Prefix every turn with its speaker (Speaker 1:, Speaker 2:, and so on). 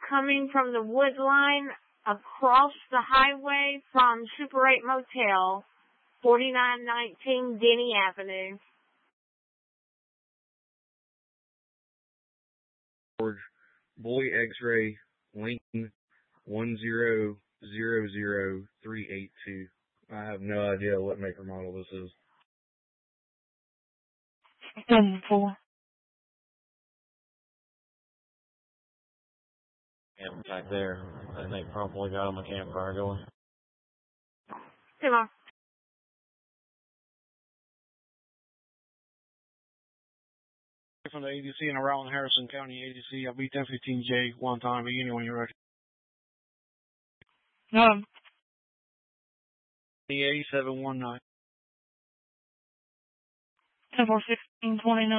Speaker 1: coming from the wood line across the highway from Super 8 Motel, 4919 Denny Avenue.
Speaker 2: George, Boy X-Ray, Lincoln, 1000382. I have no idea what make or model this is.
Speaker 3: 4.
Speaker 4: Camp back there, and they probably got him a campfire going.
Speaker 1: Come on.
Speaker 5: From the ADC and around Harrison County ADC, I'll be 1015J one time, but you know when you're ready. 8719.
Speaker 3: 10-4-16-29.